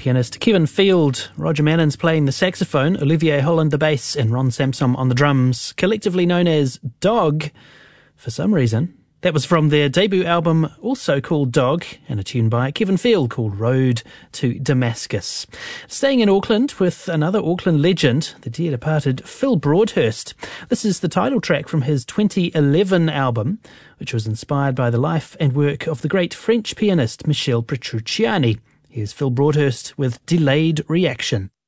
pianist Kevin Field, Roger Mannins playing the saxophone, Olivier Holland the bass, and Ron Samsom on the drums, collectively known as Dog, for some reason. That was from their debut album, also called Dog, and a tune by Kevin Field called Road to Damascus. Staying in Auckland with another Auckland legend, the dear departed Phil Broadhurst. This is the title track from his 2011 album, which was inspired by the life and work of the great French pianist Michel Petrucciani. Here's Phil Broadhurst with Delayed Reaction.